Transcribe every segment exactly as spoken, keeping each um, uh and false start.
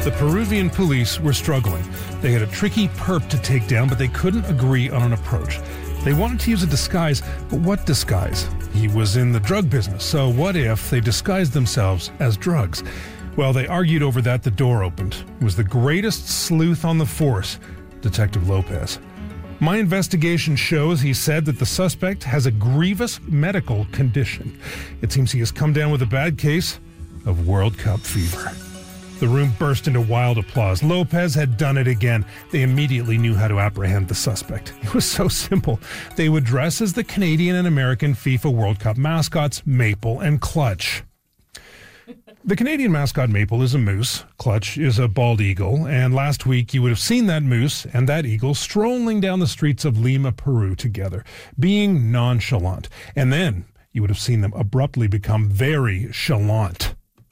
The Peruvian police were struggling. They had a tricky perp to take down, but they couldn't agree on an approach. They wanted to use a disguise, but what disguise? He was in the drug business, so what if they disguised themselves as drugs? Well, they argued over that. The door opened. It was the greatest sleuth on the force, Detective Lopez. My investigation shows, he said, that the suspect has a grievous medical condition. It seems he has come down with a bad case of World Cup fever. The room burst into wild applause. Lopez had done it again. They immediately knew how to apprehend the suspect. It was so simple. They would dress as the Canadian and American FIFA World Cup mascots, Maple and Clutch. The Canadian mascot Maple is a moose, Clutch is a bald eagle, and last week you would have seen that moose and that eagle strolling down the streets of Lima, Peru together, being nonchalant. And then you would have seen them abruptly become very chalant.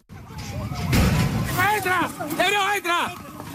¡Entra! ¡Entra! ¡Entra!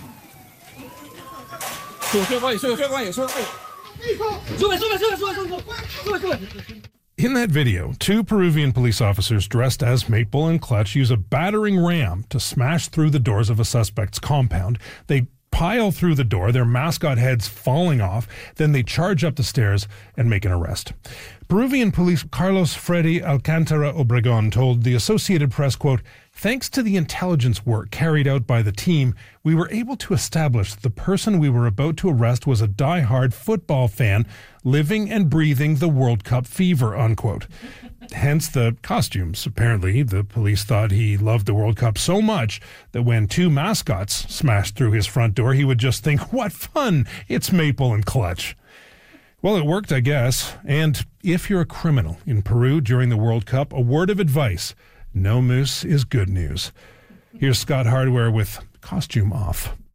¡Sube, sube, sube, sube, sube, sube, sube, sube, sube. In that video, two Peruvian police officers dressed as Maple and Clutch use a battering ram to smash through the doors of a suspect's compound. They pile through the door, their mascot heads falling off, then they charge up the stairs and make an arrest. Peruvian police Carlos Freddy Alcantara Obregon told the Associated Press, quote, "Thanks to the intelligence work carried out by the team, we were able to establish that the person we were about to arrest was a die-hard football fan living and breathing the World Cup fever," unquote. Hence the costumes. Apparently, the police thought he loved the World Cup so much that when two mascots smashed through his front door, he would just think, what fun, it's Maple and Clutch. Well, it worked, I guess. And if you're a criminal in Peru during the World Cup, a word of advice: no moose is good news. Here's Scott Hardware with Costume Off.